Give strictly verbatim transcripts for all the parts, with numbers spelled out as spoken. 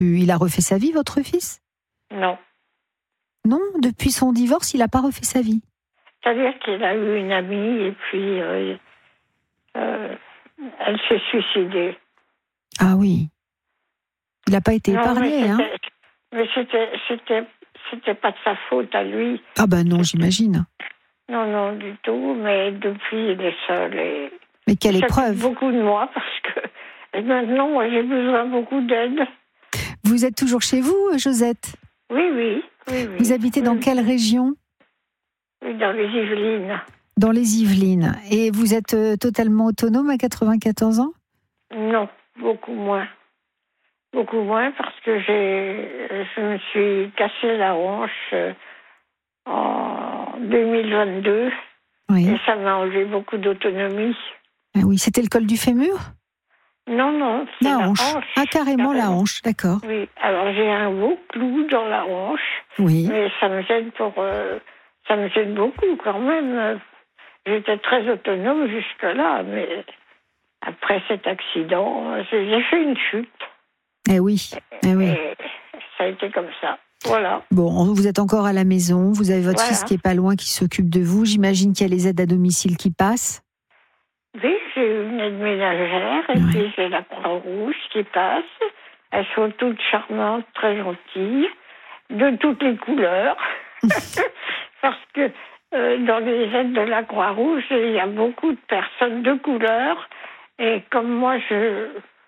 Il a refait sa vie, votre fils ? Non. Non, depuis son divorce, il n'a pas refait sa vie. C'est-à-dire qu'il a eu une amie et puis euh, euh, elle s'est suicidée. Ah oui. Il n'a pas été non, épargné, mais hein ? Mais c'était, c'était, c'était pas de sa faute à lui. Ah ben non, j'imagine. Non, non, du tout. Mais depuis, il est seul. Et mais quelle il épreuve ! s'occupe beaucoup de moi parce que et maintenant, moi, j'ai besoin beaucoup d'aide. Vous êtes toujours chez vous, Josette ? Oui, oui. oui, oui. Vous habitez dans oui. quelle région ? Oui, dans les Yvelines. Dans les Yvelines. Et vous êtes euh, totalement autonome à quatre-vingt-quatorze ans ? Non, beaucoup moins. Beaucoup moins parce que j'ai, je me suis cassé la hanche euh, en deux mille vingt-deux. Oui. Et ça m'a enlevé beaucoup d'autonomie. Ah oui, c'était le col du fémur ? Non, non, c'est la, la hanche. hanche. Ah, carrément, carrément. La hanche, d'accord. Oui, alors j'ai un beau clou dans la hanche. Oui. Mais ça me gêne pour... Euh, ça me gêne beaucoup quand même. J'étais très autonome jusque-là, mais après cet accident, j'ai fait une chute. Eh oui, eh oui. Et ça a été comme ça. Voilà. Bon, vous êtes encore à la maison, vous avez votre voilà. fils qui est pas loin, qui s'occupe de vous. J'imagine qu'il y a les aides à domicile qui passent. Oui, j'ai une aide ménagère et oui. puis j'ai la Croix-Rouge qui passe. Elles sont toutes charmantes, très gentilles, de toutes les couleurs. Parce que euh, dans les aides de la Croix-Rouge, il y a beaucoup de personnes de couleur. Et comme moi, je,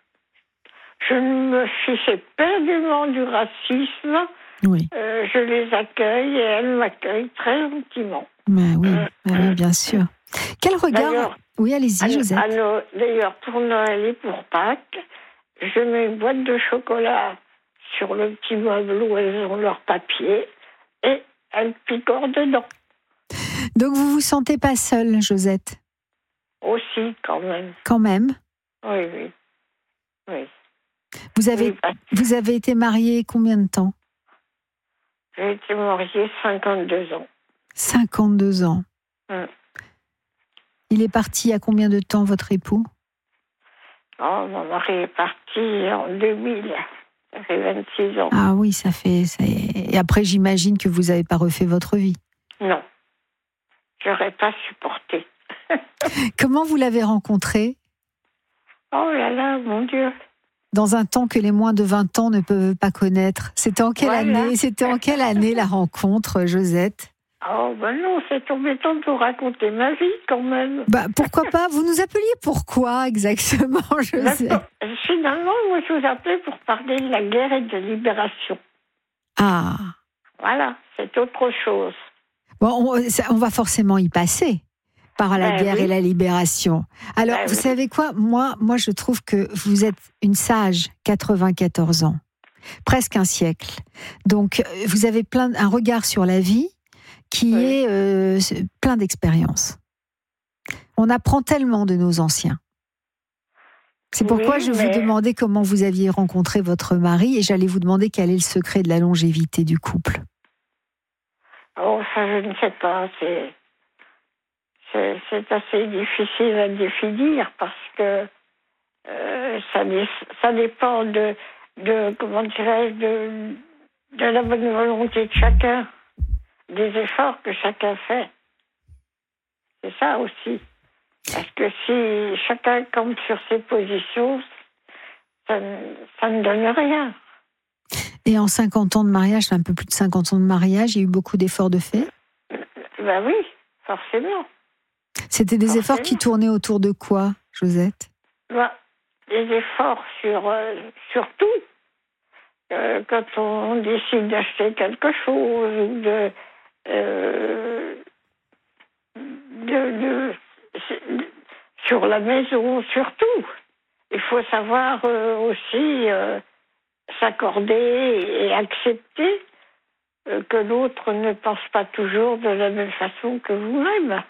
je ne me fichais éperdument du racisme, oui. euh, je les accueille et elles m'accueillent très gentiment. Ben oui, euh, ben oui, bien sûr. Quel regard... D'ailleurs, oui, allez-y, à, Josette. à no... D'ailleurs, pour Noël et pour Pâques, je mets une boîte de chocolat sur le petit meuble où elles ont leur papier et elles picorent dedans. Donc vous vous sentez pas seule, Josette ? Aussi, quand même. Quand même ? Oui, oui. oui. Vous avez, oui, parce... vous avez été mariée combien de temps ? J'ai été mariée cinquante-deux ans. cinquante-deux ans. Hum. Il est parti il y a combien de temps, votre époux ? Oh, mon mari est parti en deux mille. Ça fait vingt-six ans. Ah oui, ça fait... Ça est... Et après, j'imagine que vous n'avez pas refait votre vie. Non. Je n'aurais pas supporté. Comment vous l'avez rencontré ? Oh là là, mon Dieu. Dans un temps que les moins de vingt ans ne peuvent pas connaître. C'était en quelle voilà. année C'était en quelle année la rencontre, Josette ? Oh ben non, c'est embêtant de vous raconter ma vie quand même. Bah pourquoi pas ? Vous nous appeliez pourquoi exactement, Josette ? Finalement, moi je vous appelais pour parler de la guerre et de libération. Ah. Voilà, c'est autre chose. Bon, on, ça, on va forcément y passer. Par la ben guerre oui. et la libération. Alors, ben vous oui. savez quoi ? Moi, moi, je trouve que vous êtes une sage, quatre-vingt-quatorze ans, presque un siècle. Donc, vous avez plein, un regard sur la vie qui oui. est euh, plein d'expérience. On apprend tellement de nos anciens. C'est pourquoi oui, je mais... vous demandais comment vous aviez rencontré votre mari et j'allais vous demander quel est le secret de la longévité du couple. Oh, ça, je ne sais pas. C'est... C'est, c'est assez difficile à définir parce que euh, ça, ça dépend de, de comment dirais-je, de, de la bonne volonté de chacun, des efforts que chacun fait. C'est ça aussi. Parce que si chacun campe sur ses positions, ça, ça ne donne rien. Et en cinquante ans de mariage, un peu plus de cinquante ans de mariage, il y a eu beaucoup d'efforts de fait ? Ben oui, forcément. C'était des Forcément. efforts qui tournaient autour de quoi, Josette ? Ben, des efforts sur, euh, sur tout. Euh, quand on décide d'acheter quelque chose, ou de, euh, de, de, de, sur la maison, surtout. Il faut savoir euh, aussi euh, s'accorder et accepter euh, que l'autre ne pense pas toujours de la même façon que vous-même.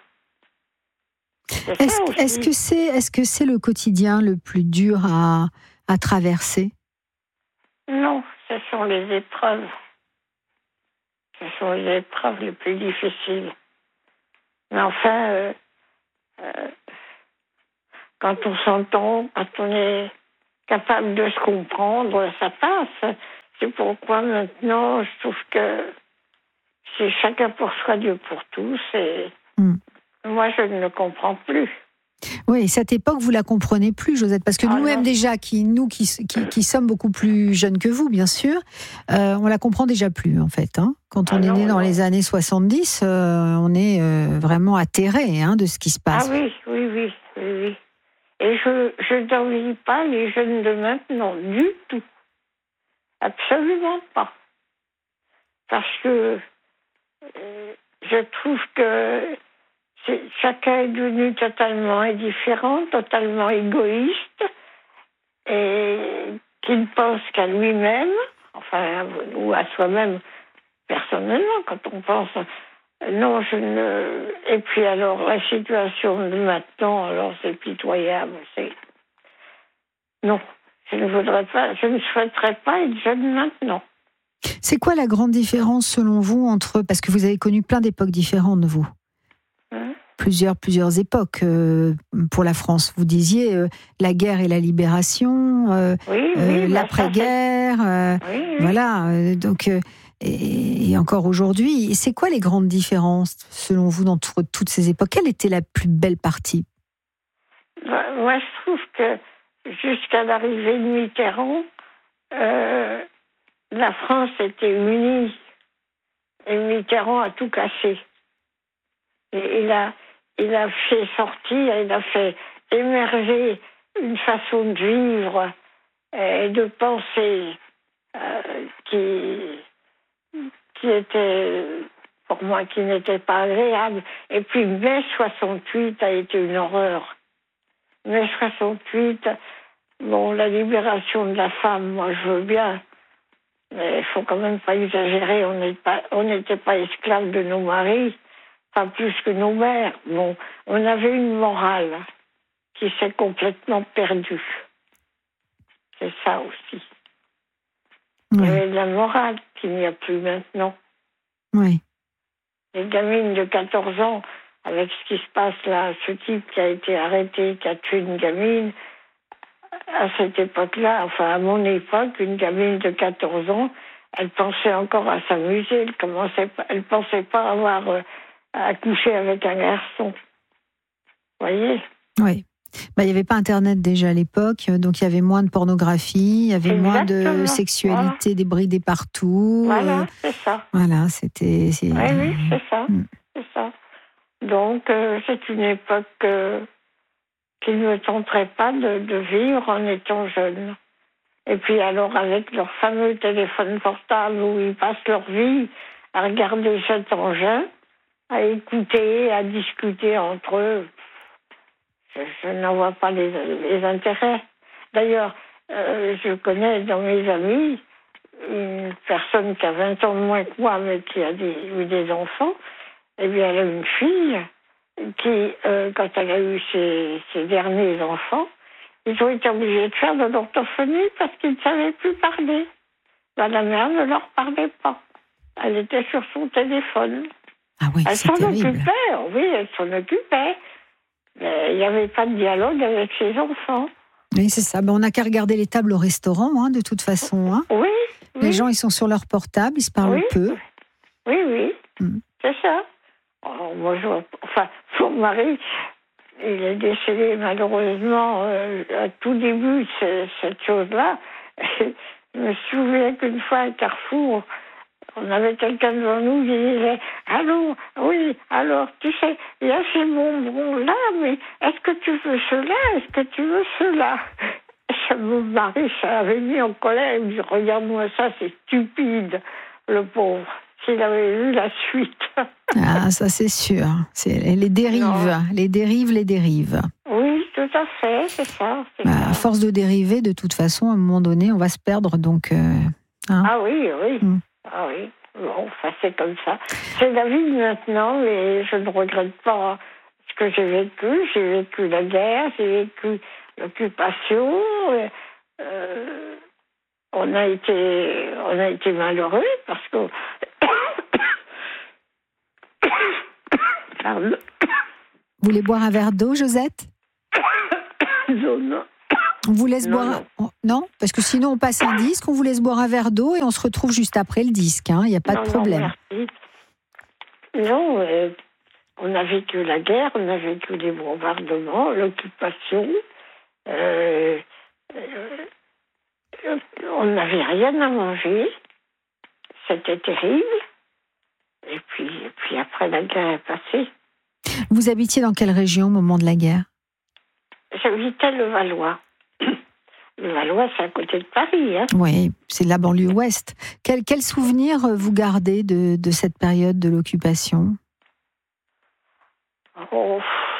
Est-ce, est-ce que c'est, est-ce que c'est le quotidien le plus dur à, à traverser ? Non, ce sont les épreuves. Ce sont les épreuves les plus difficiles. Mais enfin, euh, euh, quand on s'entend, quand on est capable de se comprendre, ça passe. C'est pourquoi maintenant, je trouve que c'est chacun pour soi, Dieu pour tous. Et mm. moi, je ne le comprends plus. Oui, cette époque, vous la comprenez plus, Josette, parce que ah nous-mêmes non. déjà, qui, nous qui, qui, qui sommes beaucoup plus jeunes que vous, bien sûr, euh, on la comprend déjà plus, en fait. Hein. Quand on ah est non, né dans non. les années soixante-dix, euh, on est euh, vraiment atterré hein, de ce qui se passe. Ah oui, oui, oui, oui, oui. Et je, je n'envie pas les jeunes de maintenant, du tout. Absolument pas. Parce que euh, je trouve que c'est, chacun est devenu totalement indifférent, totalement égoïste, et qui ne pense qu'à lui-même, enfin, ou à soi-même personnellement, quand on pense. Non, je ne. Et puis alors, la situation de maintenant, alors c'est pitoyable, c'est. Non, je ne voudrais pas, je ne souhaiterais pas être jeune maintenant. C'est quoi la grande différence selon vous entre, parce que vous avez connu plein d'époques différentes, vous, hein? plusieurs plusieurs époques euh, pour la France. Vous disiez euh, la guerre et la libération, euh, oui, oui, euh, bah l'après-guerre, euh, oui, oui. voilà. Euh, donc euh, et, et encore aujourd'hui, c'est quoi les grandes différences selon vous entre toutes ces époques? Quelle était la plus belle partie? Bah, moi, je trouve que jusqu'à l'arrivée de Mitterrand, euh, la France était unie. Et Mitterrand a tout cassé. Et il a, il a fait sortir, il a fait émerger une façon de vivre et de penser euh, qui, qui était, pour moi, qui n'était pas agréable. Et puis mai soixante-huit a été une horreur. mai soixante-huit, bon, la libération de la femme, moi je veux bien. Mais il faut quand même pas exagérer, on n'est pas, on n'était pas esclaves de nos maris, pas plus que nos mères. Bon, on avait une morale qui s'est complètement perdue. C'est ça aussi. Oui. Il y avait de la morale qu'il n'y a plus maintenant. Oui. Les gamines de quatorze ans, avec ce qui se passe là, ce type qui a été arrêté, qui a tué une gamine, à cette époque-là, enfin à mon époque, une gamine de quatorze ans, elle pensait encore à s'amuser, elle commençait, elle pensait pas avoir euh, à coucher avec un garçon. Vous voyez ? Oui. Bah, il n'y avait pas Internet déjà à l'époque, donc il y avait moins de pornographie, il y avait Exactement. moins de sexualité voilà. débridée partout. Voilà, euh, c'est ça. Voilà, c'était... C'est... Oui, oui, c'est ça. Mm. C'est ça. Donc, euh, c'est une époque... Euh, qu'ils ne tenteraient pas de, de vivre en étant jeunes. Et puis alors, avec leur fameux téléphone portable où ils passent leur vie à regarder cet engin, à écouter, à discuter entre eux, je, je n'en vois pas les, les intérêts. D'ailleurs, euh, je connais dans mes amis une personne qui a vingt ans de moins que moi, mais qui a des, eu des enfants. Eh bien, elle a une fille qui, euh, quand elle a eu ses, ses derniers enfants, ils ont été obligés de faire de l'orthophonie parce qu'ils ne savaient plus parler. Ben, la mère ne leur parlait pas. Elle était sur son téléphone. Ah oui, elle c'est s'en terrible. occupait, oui, elle s'en occupait. Mais il n'y avait pas de dialogue avec ses enfants. Oui, c'est ça. Ben, on n'a qu'à regarder les tables au restaurant, hein, de toute façon. Hein. Oui, Les oui. gens, ils sont sur leur portable, ils se parlent oui. peu. Oui, oui, mm. c'est ça. Alors, moi, je, enfin, son mari, il est décédé malheureusement euh, à tout début de cette chose-là. Je me souviens qu'une fois à Carrefour, on avait quelqu'un devant nous qui disait « Allô, oui, alors, tu sais, il y a ces bonbons-là, mais est-ce que tu veux cela? Est-ce que tu veux cela ?» Ça, mon mari, ça avait mis en colère. Il me dit « Regarde-moi ça, c'est stupide, le pauvre. » S'il avait vu la suite. Ah, ça c'est sûr. C'est les dérives, non. les dérives, les dérives. Oui, tout à fait, c'est ça. C'est bah, ça. À force de dériver, de toute façon, à un moment donné, on va se perdre. Donc, euh, hein. Ah oui, oui. Mm. Ah oui. Bon, enfin, c'est comme ça. C'est la vie de maintenant, mais je ne regrette pas ce que j'ai vécu. J'ai vécu la guerre, j'ai vécu l'occupation. Euh, on a été, on a été malheureux parce que. Pardon. Vous voulez boire un verre d'eau, Josette? Non, non. On vous laisse non, boire. Non. Non, parce que sinon on passe un disque, on vous laisse boire un verre d'eau et on se retrouve juste après le disque. Il n'y a pas non, de problème. Non, merci. Non, euh, on a vécu la guerre, on a vécu les bombardements, l'occupation. Euh, euh, on n'avait rien à manger. C'était terrible. Et puis, et puis après, la guerre est passée. Vous habitiez dans quelle région au moment de la guerre? J'habitais le Valois. Le Valois, c'est à côté de Paris. Hein. Oui, c'est la banlieue ouest. Quel, quel souvenir vous gardez de, de cette période de l'occupation? Oh,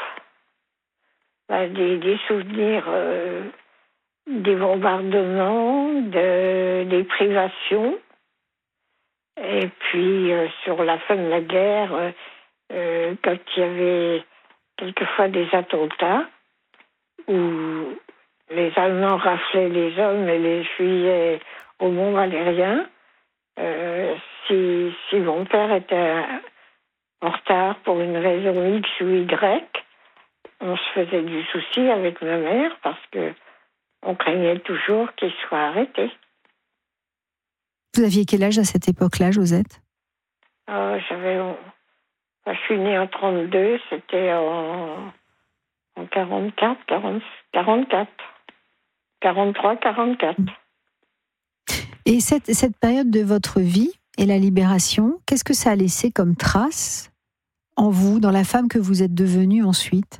ben, des, des souvenirs euh, des bombardements, de, des privations. Et puis, euh, sur la fin de la guerre, euh, euh, quand il y avait quelquefois des attentats, où les Allemands raflaient les hommes et les fuyaient au Mont Valérien, euh, si, si mon père était en retard pour une raison X ou Y, on se faisait du souci avec ma mère parce que on craignait toujours qu'il soit arrêté. Vous aviez quel âge à cette époque-là, Josette? euh, J'avais, je suis née en trente-deux, c'était en, en quarante-quatre, quarante, quarante-quatre, quarante-trois, quarante-quatre. Et cette, cette période de votre vie et la libération, qu'est-ce que ça a laissé comme trace en vous, dans la femme que vous êtes devenue ensuite?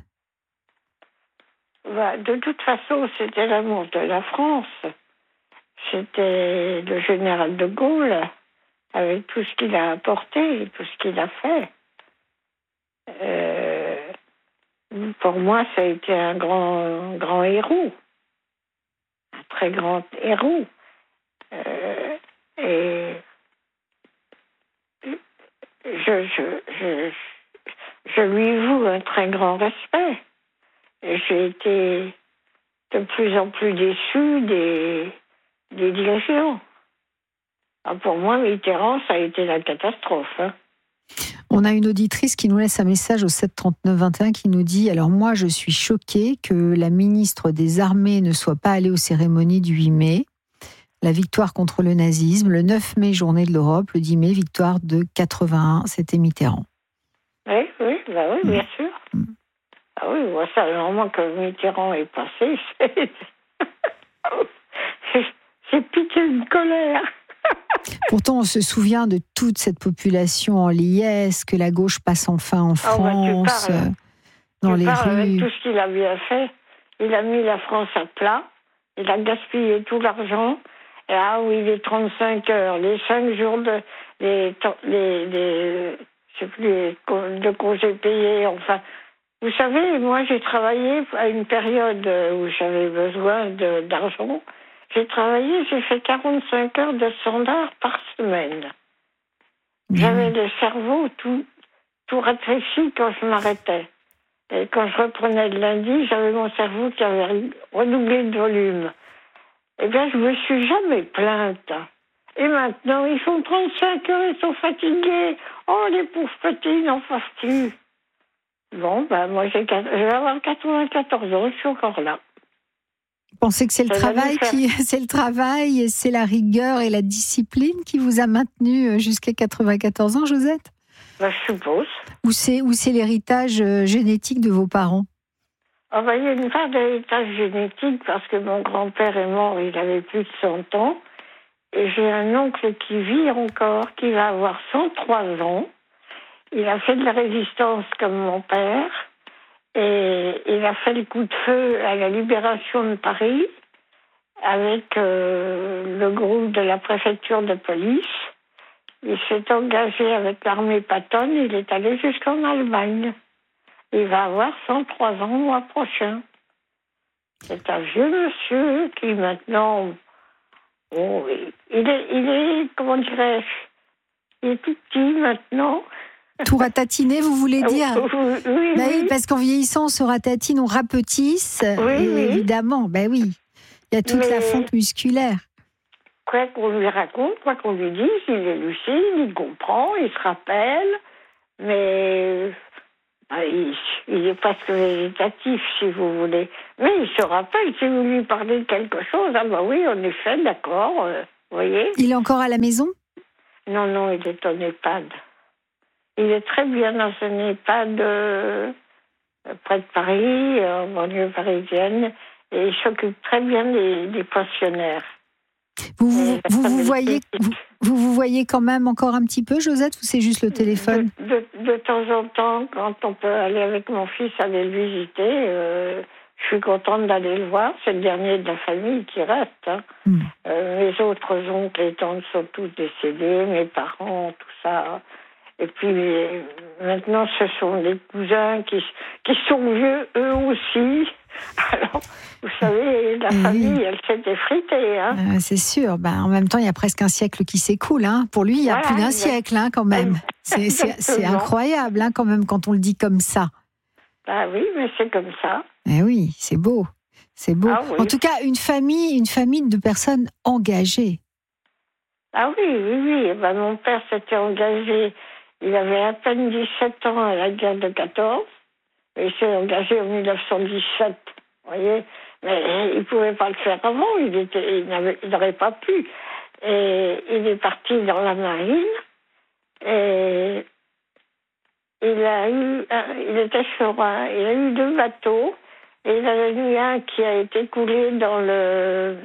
Bah, de toute façon, c'était l'amour de la France. C'était le général de Gaulle, avec tout ce qu'il a apporté et tout ce qu'il a fait. Euh, pour moi, ça a été un grand, grand héros. Un très grand héros. Euh, et je, je, je, je lui voue un très grand respect. Et j'ai été de plus en plus déçue des, des dirigeants. Ah, pour moi, Mitterrand, ça a été la catastrophe. Hein. On a une auditrice qui nous laisse un message au sept trente-neuf vingt et un qui nous dit « Alors moi, je suis choquée que la ministre des Armées ne soit pas allée aux cérémonies du huit mai. La victoire contre le nazisme. Le neuf mai, journée de l'Europe. Le dix mai, victoire de quatre-vingt-un. C'était Mitterrand. » Oui, oui, bah oui, bien sûr. Mm. Ah oui, moi, ça, le moment que Mitterrand est passé, c'est, c'est, c'est piqué une colère. Pourtant, on se souvient de toute cette population en liesse, que la gauche passe enfin en France, oh, bah, dans les rues. Avec tout ce qu'il a bien fait, il a mis la France à plat, il a gaspillé tout l'argent. Et ah oui, les trente-cinq heures, les cinq jours de, les, les, les, je sais plus, les, de congés payés, enfin. Vous savez, moi, j'ai travaillé à une période où j'avais besoin de, d'argent. J'ai travaillé, j'ai fait quarante-cinq heures de standard par semaine. Mmh. J'avais le cerveau tout, tout rétréci quand je m'arrêtais. Et quand je reprenais le lundi, j'avais mon cerveau qui avait redoublé de volume. Eh bien, je me suis jamais plainte. Et maintenant, ils font trente-cinq heures, ils sont fatigués. Oh, les pauvres petits, n'en fassent-tu? Bon, ben moi, j'ai, je vais avoir quatre-vingt-quatorze ans, je suis encore là. Vous pensez que c'est le c'est travail qui, c'est le travail, c'est la rigueur et la discipline qui vous a maintenu jusqu'à quatre-vingt-quatorze ans, Josette? Ben, je suppose. Ou c'est, ou c'est l'héritage génétique de vos parents? Oh ben, il y a une part d'héritage génétique parce que mon grand-père est mort, il avait plus de cent ans. Et j'ai un oncle qui vit encore, qui va avoir cent trois ans. Il a fait de la résistance comme mon père. Et il a fait le coup de feu à la libération de Paris avec euh, le groupe de la préfecture de police. Il s'est engagé avec l'armée Patton, il est allé jusqu'en Allemagne. Il va avoir cent trois ans le mois prochain. C'est un vieux monsieur qui maintenant... Oh, il est, il est, comment dirais-je, il est tout petit maintenant. Tout ratatiner, vous voulez dire? Oui, oui, bah oui, oui. Parce qu'en vieillissant, on se ratatine, on rapetisse. Oui, et oui. Évidemment, ben oui. Il y a toute Mais... la fonte musculaire. Quoi qu'on lui raconte, quoi qu'on lui dise, il est lucide, il comprend, il se rappelle. Mais Ah, il, il est presque végétatif, si vous voulez. Mais il se rappelle, si vous lui parlez de quelque chose, ah bah oui, en effet, d'accord, euh, vous voyez. Il est encore à la maison? Non, non, il est en EHPAD. Il est très bien dans un EHPAD euh, près de Paris, en banlieue parisienne, et il s'occupe très bien des, des pensionnaires. Vous vous, vous, vous, voyez, vous, vous vous voyez quand même encore un petit peu, Josette, ou c'est juste le téléphone? de, de, de temps en temps, quand on peut aller avec mon fils aller le visiter, euh, je suis contente d'aller le voir. C'est le dernier de la famille qui reste. Hein. Mm. Euh, mes autres oncles et tantes sont tous décédés, mes parents, tout ça. Et puis maintenant, ce sont des cousins qui, qui sont vieux, eux aussi. Alors, vous savez, la et famille, oui. elle s'est effritée. Hein. Euh, c'est sûr. Ben, en même temps, il y a presque un siècle qui s'écoule. Hein. Pour lui, il y a voilà, plus d'un siècle hein, quand même. C'est, c'est, c'est incroyable hein, quand même quand on le dit comme ça. Ah oui, mais c'est comme ça. Eh oui, c'est beau. C'est beau. Ah, oui. En tout cas, une famille, une famille de personnes engagées. Ah oui, oui, oui. Ben, mon père s'était engagé. Il avait à peine dix-sept ans à la guerre de quatorze. Il s'est engagé en mille neuf cent dix-sept, vous voyez. Mais il ne pouvait pas le faire avant, il était, il n'avait, il n'aurait pas pu. Et il est parti dans la marine. Et il a eu, il était sur un, il a eu deux bateaux. Et il en a eu un qui a été coulé dans le,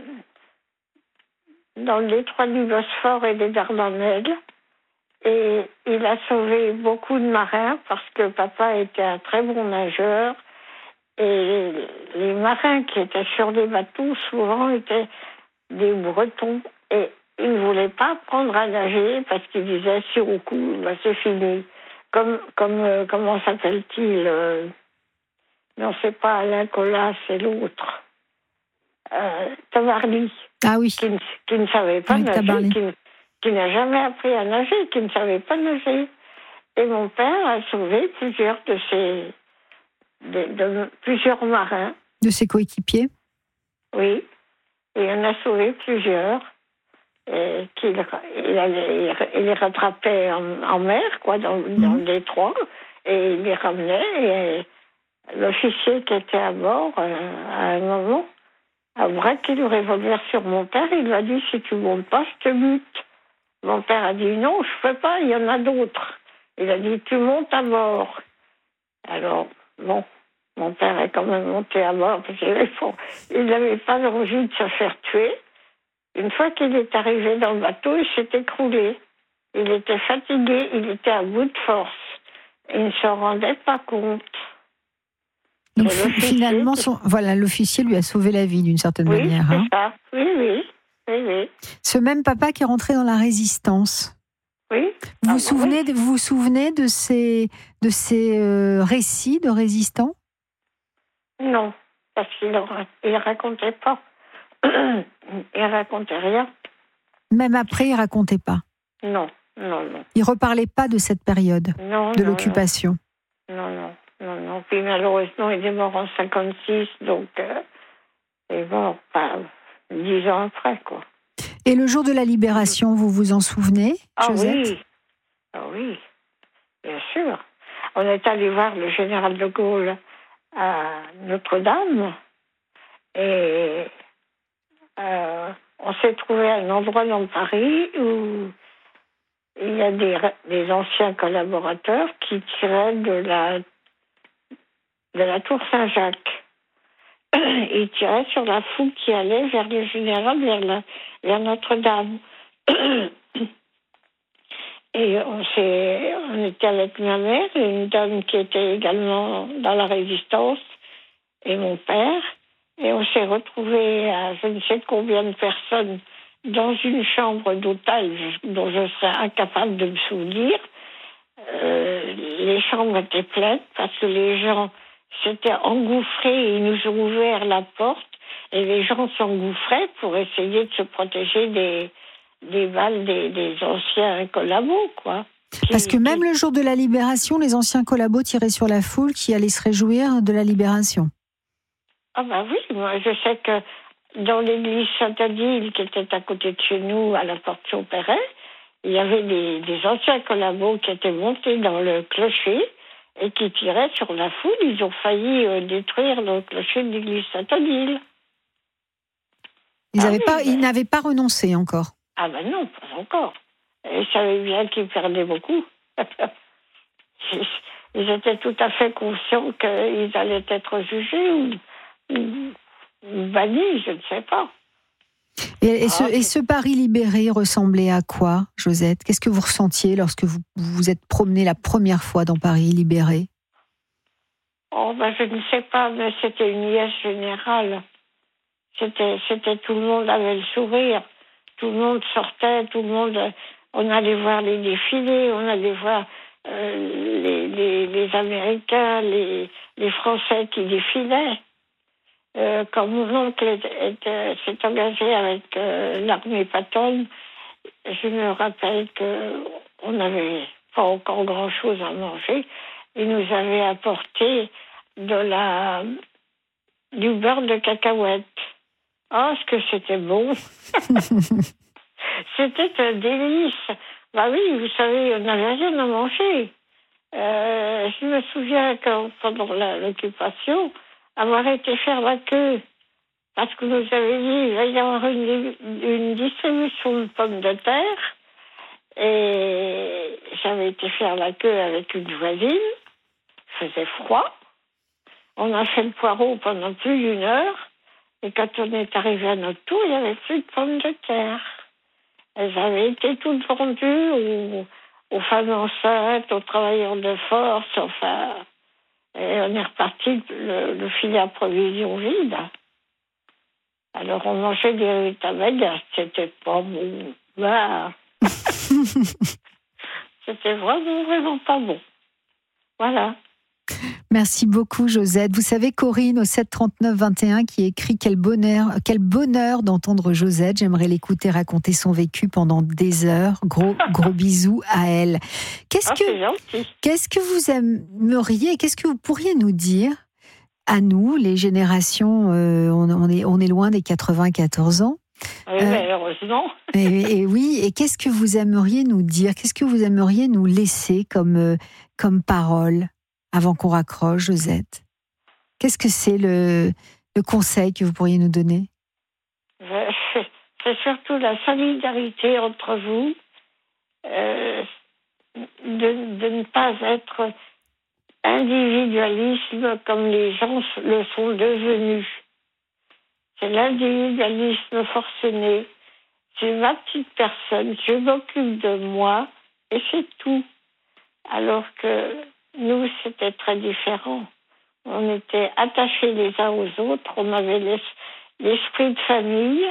dans le détroit du Bosphore et des Dardanelles. Et il a sauvé beaucoup de marins parce que papa était un très bon nageur. Et les marins qui étaient sur les bateaux, souvent, étaient des Bretons. Et ils ne voulaient pas apprendre à nager parce qu'ils disaient, si on coule, ben c'est fini. Comme, comme, euh, comment s'appelle-t-il euh... Non, c'est pas Alain Colas, c'est l'autre. Euh, Tabarly. Ah oui. Qui, qui ne savait pas oui, nager, qui, qui n'a jamais appris à nager, qui ne savait pas nager. Et mon père a sauvé plusieurs de ses... De, de plusieurs marins. De ses coéquipiers? Oui. Et on a sauvé plusieurs. Et qu'il il, allait, il les rattrapait en, en mer, quoi, dans, mmh. dans le détroit. Et il les ramenait. Et l'officier qui était à bord, euh, à un moment, a braqué le revolver sur mon père. Il lui a dit, si tu ne montes pas, je te bute. Mon père a dit, non, je ne peux pas, il y en a d'autres. Il a dit, tu montes à bord. Alors, bon, mon père est quand même monté à bord parce qu'il n'avait pas l'envie de se faire tuer. Une fois qu'il est arrivé dans le bateau, il s'est écroulé. Il était fatigué, il était à bout de force. Il ne s'en rendait pas compte. Donc finalement, son... voilà, l'officier lui a sauvé la vie d'une certaine oui, manière. C'est hein. ça. Oui, oui, oui, oui. Ce même papa qui est rentré dans la résistance. Oui. Vous, ah, vous, souvenez, oui. vous vous souvenez de ces, de ces euh, récits de résistants? Non, parce qu'il ne racontait pas. Il racontait rien. Même après, il racontait pas? Non, non, non. Il reparlait pas de cette période non, de non, l'occupation? Non, non, non, non. Puis malheureusement, il est mort en cinquante-six, donc euh, il est mort pas dix ans après, quoi. Et le jour de la libération, vous vous en souvenez, ah, Josette? Oui, ah oui, bien sûr. On est allé voir le général de Gaulle à Notre-Dame et euh, on s'est trouvé à un endroit dans Paris où il y a des, des anciens collaborateurs qui tiraient de la, de la tour Saint-Jacques. Ils tiraient sur la foule qui allait vers le général, vers, la, vers Notre-Dame. Et on, s'est, on était avec ma mère et une dame qui était également dans la résistance et mon père. Et on s'est retrouvés à je ne sais combien de personnes dans une chambre d'hôtel dont je serais incapable de me souvenir. Euh, les chambres étaient pleines parce que les gens s'étaient engouffrés et ils nous ont ouvert la porte et les gens s'engouffraient pour essayer de se protéger des, des balles des, des anciens collabos, quoi. Parce que même le jour de la libération, les anciens collabos tiraient sur la foule qui allait se réjouir de la libération. Ah bah oui, moi je sais que dans l'église Saint-Adile, qui était à côté de chez nous, à la porte Champéret, il y avait des, des anciens collabos qui étaient montés dans le clocher et qui tiraient sur la foule. Ils ont failli euh, détruire le clocher de l'église Saint-Odile. Ils Ah n'avaient oui, pas, ben- ils n'avaient pas renoncé encore. Ah ben non, pas encore. Ils savaient bien qu'ils perdaient beaucoup. Ils étaient tout à fait conscients qu'ils allaient être jugés ou, ou, ou bannis, je ne sais pas. Et, et, Ah, ce, et ce Paris libéré ressemblait à quoi, Josette? Qu'est-ce que vous ressentiez lorsque vous vous êtes promenée la première fois dans Paris libéré? Oh ben je ne sais pas, mais c'était une liesse générale. C'était, c'était tout le monde avait le sourire. Tout le monde sortait, tout le monde... On allait voir les défilés, on allait voir euh, les, les, les Américains, les, les Français qui défilaient. Euh, quand mon oncle est, est, s'est engagé avec euh, l'armée Patton, je me rappelle qu'on n'avait pas encore grand-chose à manger. Ils nous avaient apporté de la, du beurre de cacahuète. Ah, ce que c'était bon! C'était un délice. Bah oui, vous savez, on n'avait rien à manger. Euh, je me souviens que pendant la, l'occupation, avoir été faire la queue, parce que nous avait dit il va y avoir une, une distribution de pommes de terre, et j'avais été faire la queue avec une voisine. Il faisait froid. On a fait le poireau pendant plus d'une heure, et quand on est arrivé à notre tour, il n'y avait plus de pommes de terre. Elles avaient été toutes vendues aux, aux femmes enceintes, aux travailleurs de force, enfin. Et on est reparti le, le filet à provisions vide. Alors on mangeait des rutabagas, c'était pas bon. Bah. C'était vraiment, vraiment pas bon. Voilà. Merci beaucoup, Josette. Vous savez, Corinne, au sept trente-neuf vingt et un, qui écrit quel bonheur, quel bonheur d'entendre Josette. J'aimerais l'écouter raconter son vécu pendant des heures. Gros, gros bisous à elle. Qu'est-ce Ah, que, c'est gentil. qu'est-ce que vous aimeriez, qu'est-ce que vous pourriez nous dire à nous, les générations, euh, on, on, est, on est loin des quatre-vingt-quatorze ans. Oui, Euh, malheureusement. Et, et oui, et qu'est-ce que vous aimeriez nous dire? Qu'est-ce que vous aimeriez nous laisser comme, euh, comme parole avant qu'on raccroche, Josette? Qu'est-ce que c'est le, le conseil que vous pourriez nous donner? C'est, c'est surtout la solidarité entre vous, euh, de, de ne pas être individualisme comme les gens le sont devenus. C'est l'individualisme forcené. C'est ma petite personne, je m'occupe de moi et c'est tout. Alors que nous, c'était très différent. On était attachés les uns aux autres, on avait l'es- l'esprit de famille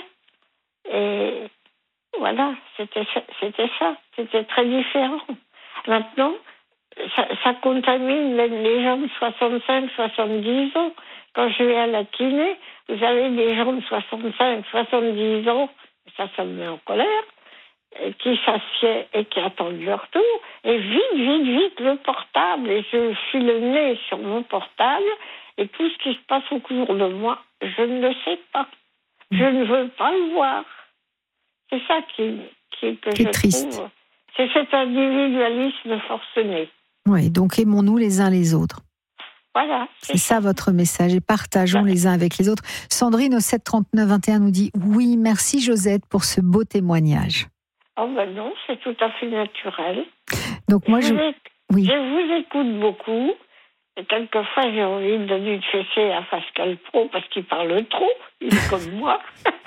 et voilà, c'était ça, c'était ça, c'était très différent. Maintenant, ça, ça contamine même les gens de soixante-cinq, soixante-dix ans. Quand je vais à la kiné, vous avez des gens de soixante-cinq, soixante-dix ans, ça, ça me met en colère, qui s'assiedent et qui attendent leur tour, et vite, vite, vite, le portable, et je suis le nez sur mon portable, et tout ce qui se passe autour de moi, je ne le sais pas. Je ne veux pas le voir. C'est ça qui, qui que C'est je triste. trouve. C'est cet individualisme forcené. Oui, donc aimons-nous les uns les autres. Voilà. C'est ça votre message, et partageons les uns avec les autres. Sandrine au sept trente-neuf vingt et un nous dit « Oui, merci Josette pour ce beau témoignage ». Oh ben non, c'est tout à fait naturel. Donc moi, je... je, vous, oui. je vous écoute beaucoup. Et quelquefois, j'ai envie de donner une fessée à Pascal Pro parce qu'il parle trop. Il est comme moi.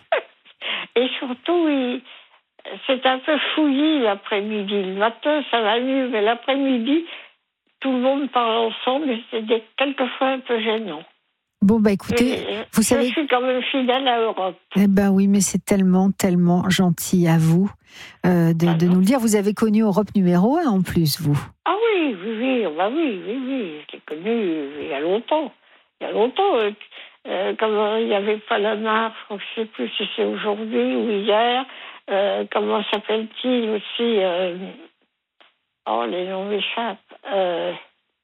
Et surtout, il, c'est un peu fouillis l'après-midi. Le matin, ça va mieux, mais l'après-midi, tout le monde parle ensemble et c'est des, quelquefois un peu gênant. Bon, bah écoutez, et, vous je savez... Je suis quand même fidèle à Europe. Eh ben oui, mais c'est tellement, tellement gentil à vous euh, de, de nous le dire. Vous avez connu Europe numéro un en plus, vous. Ah oui, oui, oui, bah oui, oui, oui. Je l'ai connu il y a longtemps. Il y a longtemps, euh, euh, comme il n'y avait pas la marque, je ne sais plus si c'est aujourd'hui ou hier. Euh, comment s'appelle-t-il aussi euh, oh, les noms m'échappent. Euh,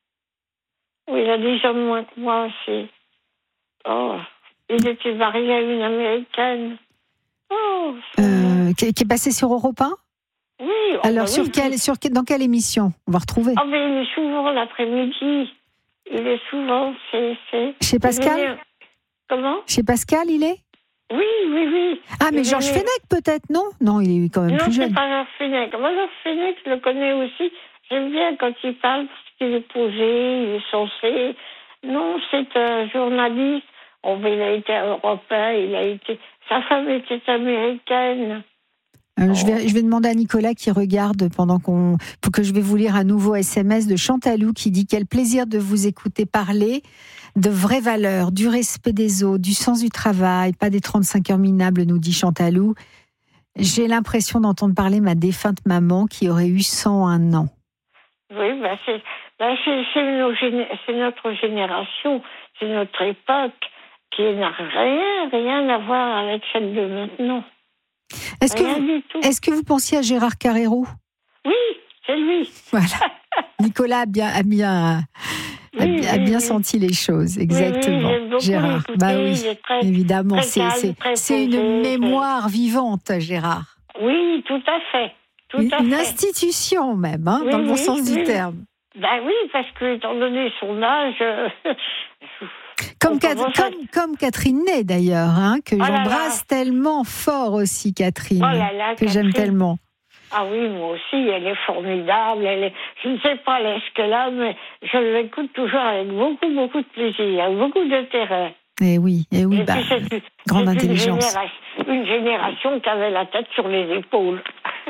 oui, il a dix ans de moins que moi aussi. Oh, il était marié à une Américaine. Oh, euh, qui, qui est passé sur Europe un? Oui. Oh, Alors, bah sur oui, quelle, sur quelle, dans quelle émission on va retrouver? Ah, mais il est souvent l'après-midi. Il est souvent, c'est... c'est... Chez Pascal? Venait... Comment? Chez Pascal, il est? Oui, oui, oui. Ah, mais il Georges venait... Fenech, peut-être, non? Non, il est quand même non, plus jeune. Non, c'est pas Georges Fenech. Moi, Georges Fenech, je le connais aussi. J'aime bien quand il parle, parce qu'il est posé, il est censé. Non, c'est un journaliste. Oh, mais il a été européen, il a été... Sa femme était américaine. Euh, je, vais, je vais demander à Nicolas qui regarde pendant qu'on... pour que je vais vous lire un nouveau S M S de Chantalou qui dit « Quel plaisir de vous écouter parler de vraies valeurs, du respect des autres, du sens du travail, pas des trente-cinq heures minables, nous dit Chantalou. J'ai l'impression d'entendre parler ma défunte maman qui aurait eu cent un ans. » Oui, bah c'est, bah c'est, c'est, nos géné- c'est notre génération, c'est notre époque qui n'a rien, rien à voir avec celle de maintenant. Est-ce que, rien vous, du tout. Est-ce que vous pensiez à Gérard Carrero? Oui, c'est lui. Voilà. Nicolas a bien, a bien, oui, a bien, a oui, bien oui. senti les choses, exactement. Oui, oui, Gérard, bah oui, très, évidemment, très c'est, calme, c'est, très c'est posé, une très... mémoire vivante, Gérard. Oui, tout à fait. Tout Une, à une fait. institution même, hein, oui, dans le bon oui, sens oui. du terme. Ben oui, parce que étant donné son âge... Euh, comme, Cat- comme, à... comme Catherine Ney d'ailleurs, hein, que oh j'embrasse tellement fort aussi, Catherine, oh là là, que Catherine. J'aime tellement. Ah oui, moi aussi, elle est formidable. Elle est... Je ne sais pas l'âge qu'elle a, mais je l'écoute toujours avec beaucoup, beaucoup de plaisir, avec beaucoup d'intérêt. Et oui, et oui, et bah, c'est une, grande c'est intelligence. Une génération, une génération qui avait la tête sur les épaules.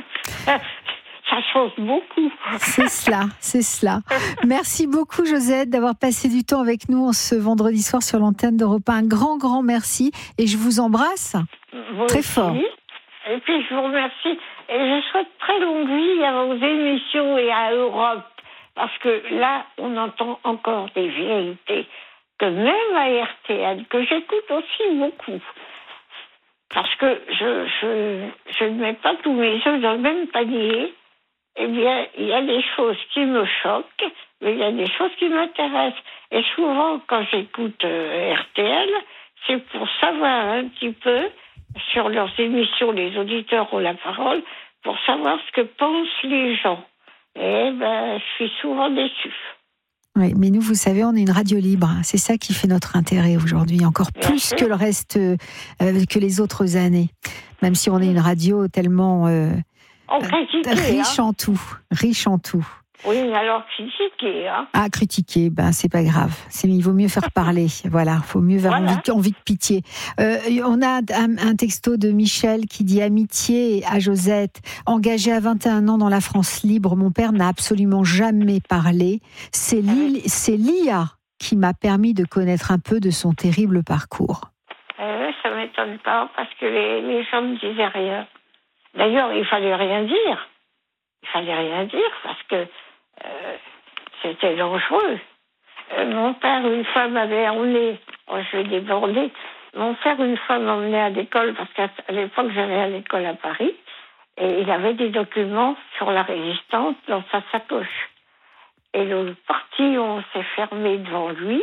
Ça change beaucoup. C'est cela, c'est cela. Merci beaucoup, Josette, d'avoir passé du temps avec nous ce vendredi soir sur l'antenne d'Europe un. Un grand, grand merci. Et je vous embrasse vous très aussi. fort. Et puis, je vous remercie. Et je souhaite très longue vie à vos émissions et à Europe. Parce que là, on entend encore des vérités. Que même à R T L, que j'écoute aussi beaucoup. Parce que je, je, je ne mets pas tous mes œufs dans le même panier. Eh bien, il y a des choses qui me choquent, mais il y a des choses qui m'intéressent. Et souvent, quand j'écoute euh, R T L, c'est pour savoir un petit peu, sur leurs émissions, les auditeurs ont la parole, pour savoir ce que pensent les gens. Et ben, je suis souvent déçue. Oui, mais nous, vous savez, on est une radio libre. C'est ça qui fait notre intérêt aujourd'hui, encore Bien plus sûr. que le reste, euh, que les autres années. Même si on est une radio tellement... Euh, On critiquait, riche hein. en tout, riche en tout. Oui, mais alors critiquer, hein. Ah, critiquer, ben c'est pas grave. C'est, il vaut mieux faire parler. Voilà, il faut mieux faire voilà. envie, envie de pitié. Euh, on a un, un texto de Michel qui dit amitié à Josette. Engagé à vingt et un ans dans la France libre, mon père n'a absolument jamais parlé. C'est, l'I, c'est l'I A qui m'a permis de connaître un peu de son terrible parcours. Euh, ça m'étonne pas parce que les, les gens ne disaient rien. D'ailleurs, il fallait rien dire. Il fallait rien dire parce que euh, c'était dangereux. Euh, mon père, une fois, m'avait emmené, oh, je vais déborder, mon père, une fois, m'emmenait à l'école parce qu'à l'époque, j'allais à l'école à Paris et il avait des documents sur la résistance dans sa sacoche. Et le portillon s'est fermé devant lui.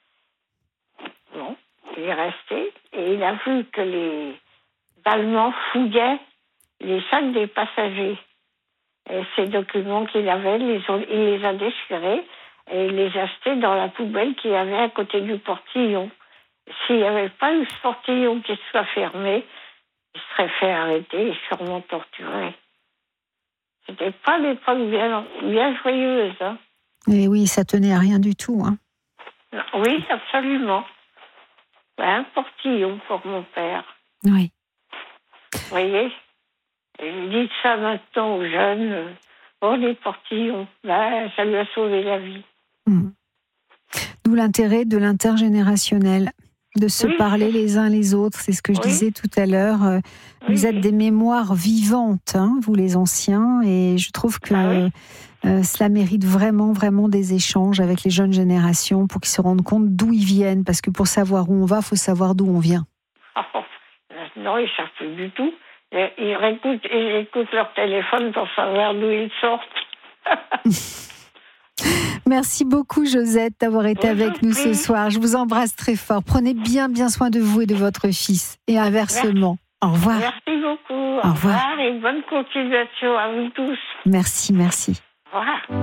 Bon, il est resté et il a vu que les Allemands fouillaient les sacs des passagers. Et ces documents qu'il avait, les ont, il les a déchirés et il les a jetés dans la poubelle qu'il y avait à côté du portillon. S'il n'y avait pas eu ce portillon qui soit fermé, il serait fait arrêter et sûrement torturé. C'était pas l'époque bien, bien joyeuse. Hein. Et oui, ça tenait à rien du tout. Hein. Oui, absolument. Un portillon pour mon père. Oui. Vous voyez ? Et je dis ça maintenant aux jeunes. Oh, les portillons, ben, ça lui a sauvé la vie. Mmh. D'où l'intérêt de l'intergénérationnel, de se oui. parler les uns les autres. C'est ce que je oui. disais tout à l'heure. Vous oui. êtes des mémoires vivantes, hein, vous les anciens, et je trouve que ah oui. euh, cela mérite vraiment, vraiment des échanges avec les jeunes générations pour qu'ils se rendent compte d'où ils viennent. Parce que pour savoir où on va, il faut savoir d'où on vient. Oh, non, ils ne savent plus du tout. Ils écoutent, ils écoutent leur téléphone pour savoir d'où ils sortent. Merci beaucoup, Josette, d'avoir été oui, avec nous ce soir. Je vous embrasse très fort. Prenez bien, bien soin de vous et de votre fils. Et inversement. Au revoir. Merci beaucoup. Au, Au revoir. revoir et bonne continuation à vous tous. Merci, merci. Au revoir.